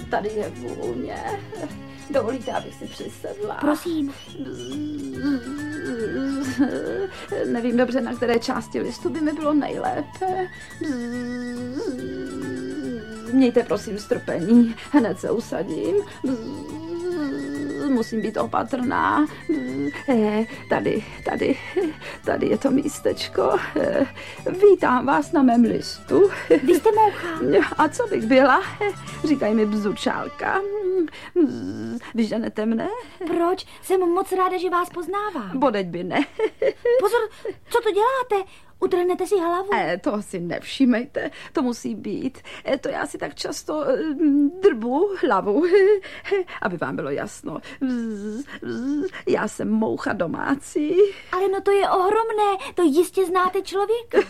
tady je vůně. Dovolíte, abych si přisedla? Prosím. Nevím dobře, na které části listu by mi bylo nejlépe. Mějte prosím strpení, hned se usadím. Musím být opatrná. Tady je to místečko. Vítám vás na mém listu. Vy jste moucha. A co bych byla? Říkají mi bzučálka. Vyženete mne? Proč? Jsem moc ráda, že vás poznávám. Bodeď by ne. Pozor, co to děláte? Utrhnete si hlavu? To si nevšímejte, to musí být. To já si tak často drbu hlavu, aby vám bylo jasno. Já jsem moucha domácí. Ale no to je ohromné, to jistě znáte člověka.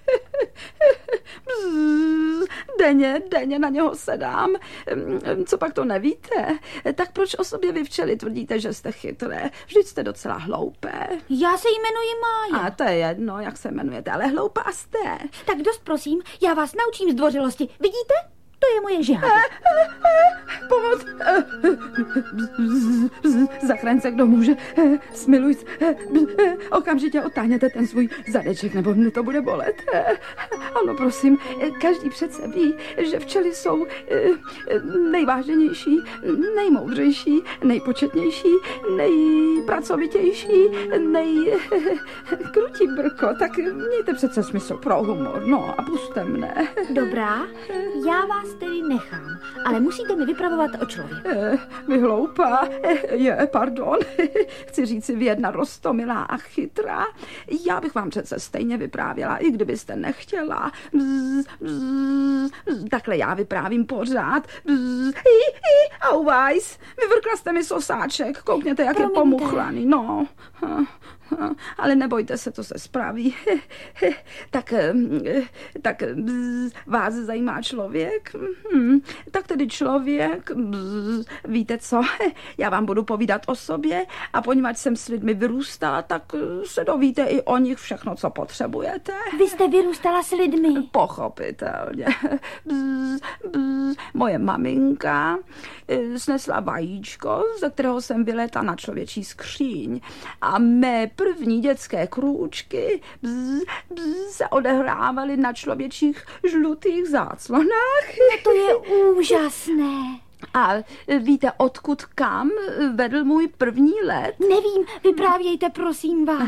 Denně na něho sedám. Co pak to nevíte? Tak proč o sobě vy včely tvrdíte, že jste chytré? Vždyť jste docela hloupé. Já se jmenuji Mája. A to je jedno, jak se jmenujete, ale hloupá jste. Tak dost prosím, já vás naučím zdvořilosti. Vidíte? To je moje žáda. Pomoc! Zachraň se, kdo může. Smiluj se. Okamžitě otáhněte ten svůj zadeček, nebo mne to bude bolet. Ano, prosím, každý přece ví, že včely jsou nejváženější, nejmoudřejší, nejpočetnější, nejpracovitější, krutí brko. Tak mějte přece smysl pro humor, no a pusťte mne. Dobrá, já vás tedy nechám, ale musíte mi vypravovat o člověku. Vy hloupá, pardon, chci říct si vědna roztomilá a chytrá. Já bych vám přece stejně vyprávěla, i kdybyste nechtěla. Takhle já vyprávím pořád. Auweis, vyvrkla jste mi sosáček, koukněte, jak je pomuchlaný, no. Ale nebojte se, to se spraví. Tak vás zajímá člověk? Tak tedy člověk, víte co, já vám budu povídat o sobě a poněvadž jsem s lidmi vyrůstala, tak se dovíte i o nich všechno, co potřebujete. Vy jste vyrůstala s lidmi? Pochopitelně. Moje maminka snesla vajíčko, ze kterého jsem vylétla na člověčí skříň a mé první dětské krůčky se odehrávaly na člověčích žlutých záclonách. To je úžasné. A víte, odkud kam vedl můj první let? Nevím, vyprávějte, prosím vás.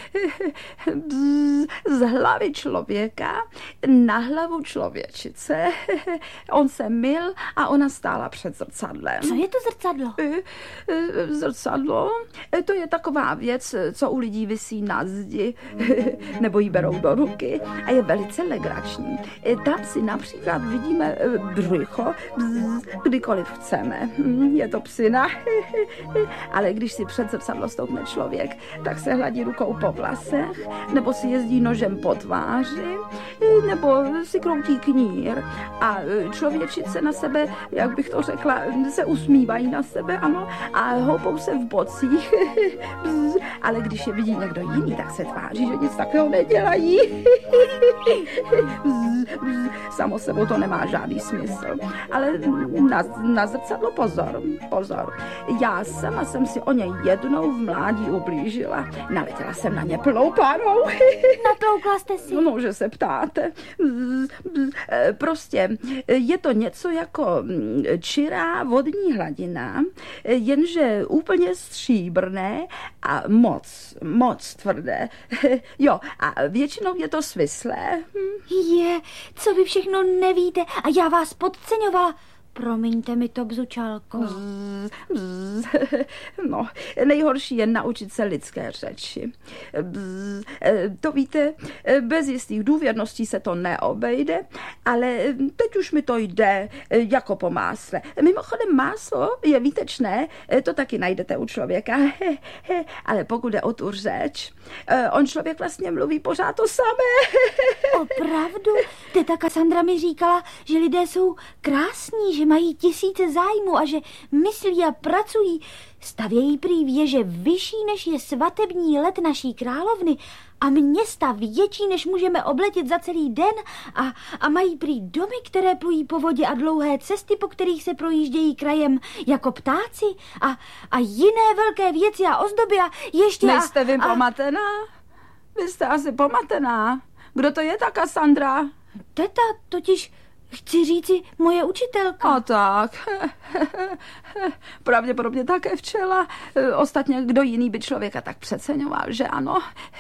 Z hlavy člověka na hlavu člověčice. On se myl a ona stála před zrcadlem. Co je to zrcadlo? Zrcadlo? To je taková věc, co u lidí visí na zdi, nebo ji berou do ruky a je velice legrační. Tam si například vidíme břicho, kdykoliv chceme. Je to psina. Ale když si před zrcadlo stoupne člověk, tak se hladí rukou po vlasech, nebo si jezdí nožem po tváři, nebo si kroutí knír. A člověčice na sebe, jak bych to řekla, se usmívají na sebe, ano, a houpou se v bocích. Ale když je vidí někdo jiný, tak se tváří, že nic takového nedělají. Samo sebou to nemá žádný smysl. Ale na zrcadlo pozor. Já sama jsem si o něj jednou v mládí ublížila. Naletěla jsem na ně plnou párou. Natloukla jste si? No, že se ptáte. Prostě je to něco jako čirá vodní hladina, jenže úplně stříbrné a moc tvrdé. Jo, a většinou je to svislé. Co vy všechno nevíte a já vás podceňovala. Promiňte mi to, bzučálko. No, nejhorší je naučit se lidské řeči. To víte, bez jistých důvěrností se to neobejde, ale teď už mi to jde jako po másle. Mimochodem máslo je výtečné, to taky najdete u člověka, ale pokud jde o tu řeč, on člověk vlastně mluví pořád to samé. Opravdu? Teta Kassandra mi říkala, že lidé jsou krásní, že mají tisíce zájmů a že myslí a pracují. Stavějí prý věže vyšší, než je svatební let naší královny a města větší, než můžeme obletět za celý den a mají prý domy, které plují po vodě a dlouhé cesty, po kterých se projíždějí krajem jako ptáci a jiné velké věci a ozdoby a ještě... Nejste vy pomatená? Vy jste asi pomatená. Kdo to je ta Kassandra? Teta, totiž chci říci moje učitelka. A tak. Pravděpodobně také včela. Ostatně kdo jiný by člověka tak přeceňoval, že ano.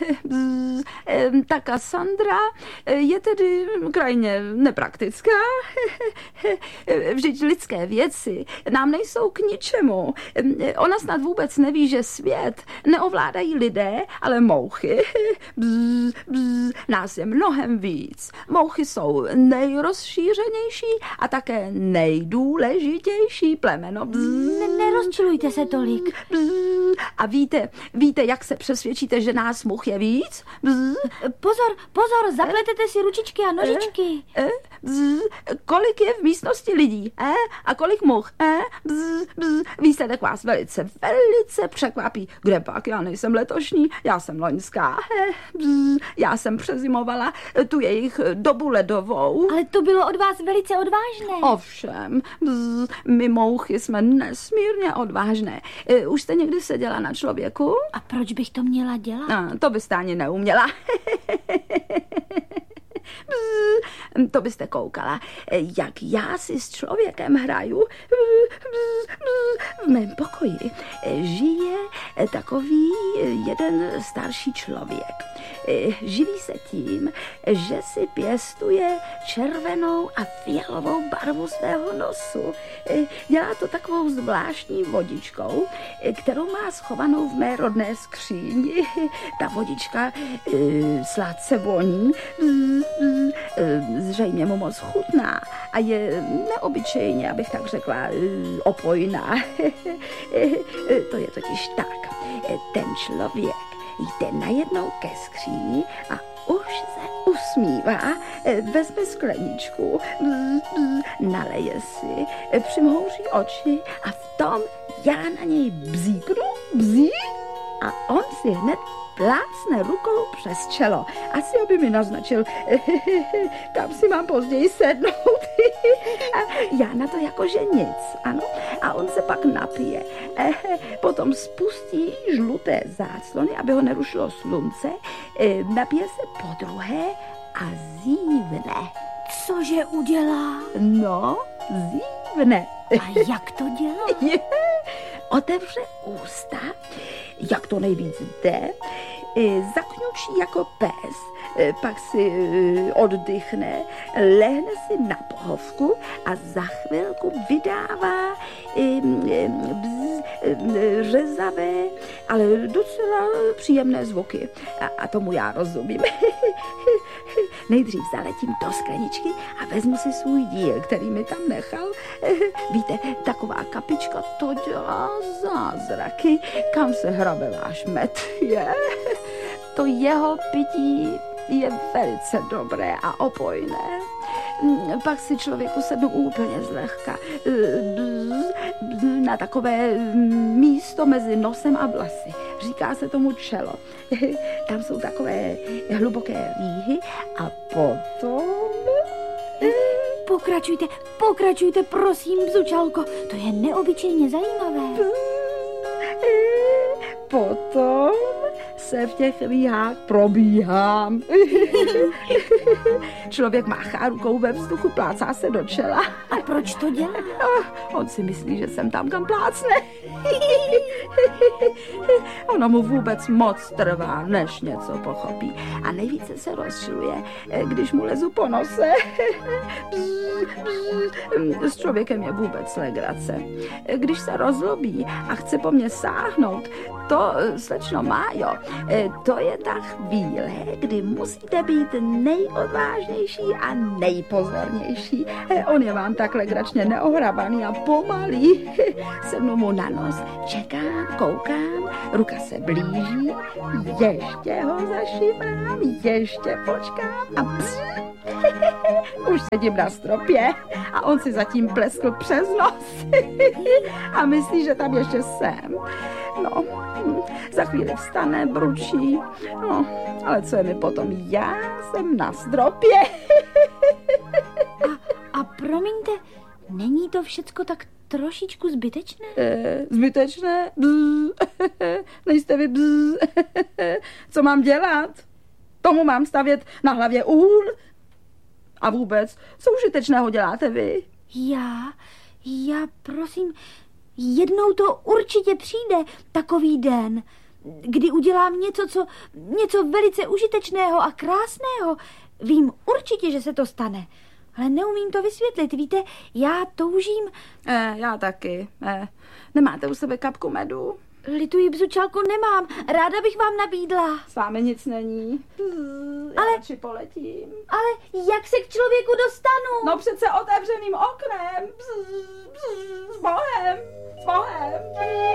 Ta Kassandra je tedy krajně nepraktická. Vždyť lidské věci nám nejsou k ničemu. Ona snad vůbec neví, že svět neovládají lidé, ale mouchy. Nás je mnohem víc. Mouchy jsou nejrozšířenější a také nejdůležitější plemeno. Nerozčilujte se tolik. A víte, jak se přesvědčíte, že nás much je víc? Pozor, zapletete si ručičky a nožičky. Kolik je v místnosti lidí? A kolik much? Výsledek vás velice překvapí. Kde pak? Já nejsem letošní, já jsem loňská. Já jsem přezimovala tu jejich dobu ledovou. Ale to bylo od vás velice odvážné. Ovšem, my mouchy jsme nesmírně odvážné. Už jste někdy seděla na člověku? A proč bych to měla dělat? To byste ani neuměla. To byste koukala, jak já si s člověkem hraju. V mém pokoji žije takový jeden starší člověk. Živí se tím, že si pěstuje červenou a fialovou barvu svého nosu. Dělá to takovou zvláštní vodičkou, kterou má schovanou v mé rodné skříni. Ta vodička sladce voní, zřejmě mu moc chutná a je neobyčejně, abych tak řekla, opojná. To je totiž tak. Ten člověk jde najednou ke skříni a už se usmívá, vezme skleničku, naleje si, přimhouří oči a v tom já na něj bzíknu, a on si hned plácne rukou přes čelo. Asi aby mi naznačil, kam si mám později sednout. A já na to jakože nic, ano. A on se pak napije. Potom spustí žluté záclony, aby ho nerušilo slunce. Napije se podruhé a zívne. Cože udělá? No, zívne. A jak to dělá? Otevře ústa, jak to nejvíc jde, zakňučí jako pes, pak si oddychne, lehne si na pohovku a za chvilku vydává řezavé, ale docela příjemné zvuky. A tomu já rozumím. Nejdřív zaletím do skleničky a vezmu si svůj díl, který mi tam nechal. Víte, taková kapička to dělá zázraky. Kam se hrabe váš med? To jeho pití je velice dobré a opojné. Pak si člověku sednu úplně zlehka na takové místo mezi nosem a vlasy. Říká se tomu čelo. Tam jsou takové hluboké výhy a potom... Pokračujte, prosím, bzučalko. To je neobyčejně zajímavé. Potom se v těch výhách probíhám. Člověk máchá rukou ve vzduchu, plácá se do čela. A proč to dělá? On si myslí, že jsem tam, kam plácne. Ono mu vůbec moc trvá, než něco pochopí. A nejvíce se rozčiluje, když mu lezu po nose. S člověkem je vůbec legrace. Když se rozlobí a chce po mně sáhnout, to, slečno Májo, to je ta chvíle, kdy musíte být nejodvážnější a nejpozornější. On je vám tak legračně neohrabaný a pomalý. Sednu mu na nos, čekám, koukám, ruka se blíží, ještě ho zašimrám, ještě počkám a Už sedím na stropě a on si zatím pleskl přes nos a myslí, že tam ještě jsem. No, za chvíli vstane, bručí, no, ale co je mi potom? Já jsem na stropě. A promiňte, není to všecko tak trošičku zbytečné? Zbytečné? Nejste vy Co mám dělat? Tomu mám stavět na hlavě úl? A vůbec, co užitečného děláte vy? Já prosím, jednou to určitě přijde, takový den, kdy udělám něco velice užitečného a krásného. Vím určitě, že se to stane, ale neumím to vysvětlit. Víte, já toužím... Já taky. Nemáte u sebe kapku medu? Lituji, bzučálko, nemám. Ráda bych vám nabídla. S vámi nic není. Já radši poletím. Ale jak se k člověku dostanu? No přece otevřeným oknem. S Bohem. S Bohem.